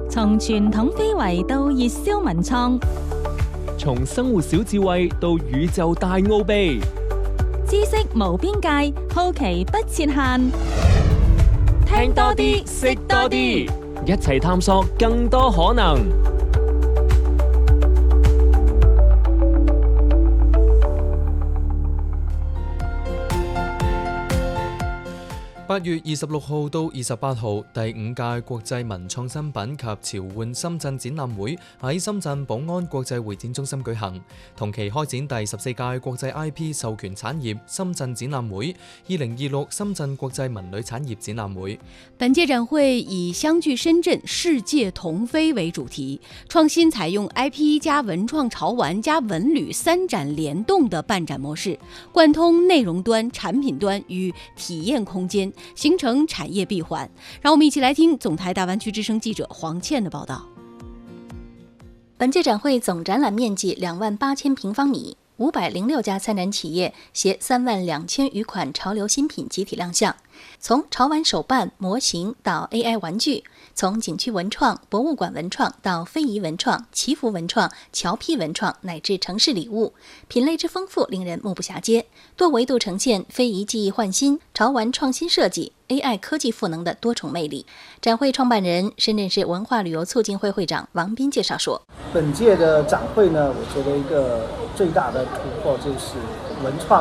從傳統非遺到熱銷文創， 從生活小智慧到宇宙大奧秘， 知識無邊界，好奇不設限。聽多啲，識多啲， 一齊探索更多可能。 8月26號到28號，第5屆國際文創新品及潮玩深圳展覽會喺深圳寶安國際會展中心舉行，同期開展第14屆國際 IP 授權產業深圳展覽會、2026深圳國際文旅產業展覽會。 本屆展會以相聚深圳，世界同飛為主題，創新採用 IP 加文創潮玩加文旅3展聯動的辦展模式，貫通內容端、產品端與體驗空間，形成產業閉環。讓我們一起來聽總台大灣區之聲記者黃倩的報道。 本屆展會總展覽面積28000平方米，506家參展企業攜32000餘款潮流新品集體亮相。從潮玩手辦、模型到 AI 玩具，從景區文創、博物館文創到非遺文創、祈福文創、橋坯文創乃至城市禮物，品類之豐富令人目不暇接。多維度呈現非遺技藝換新、潮玩創新設計、AI 科技賦能的多重魅力。展會創辦人、深圳市文化旅遊促進會會長王斌介紹說： 本屆的展會呢，我覺得一個最大的突破就是文創